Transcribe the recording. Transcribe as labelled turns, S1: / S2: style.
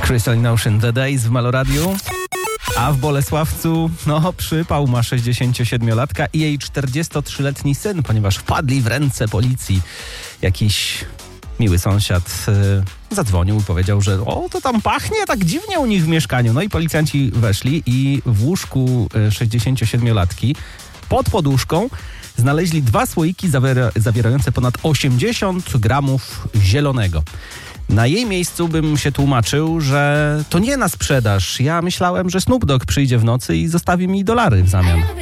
S1: Crystal Ocean, The Days w Maloradiu. A w Bolesławcu, przypał ma 67-latka i jej 43-letni syn, ponieważ wpadli w ręce policji. Jakiś miły sąsiad zadzwonił i powiedział, że to tam pachnie tak dziwnie u nich w mieszkaniu. No i policjanci weszli i w łóżku 67-latki pod poduszką znaleźli 2 słoiki zawierające ponad 80 gramów zielonego. Na jej miejscu bym się tłumaczył, że to nie na sprzedaż. Ja myślałem, że Snoop Dogg przyjdzie w nocy i zostawi mi dolary w zamian.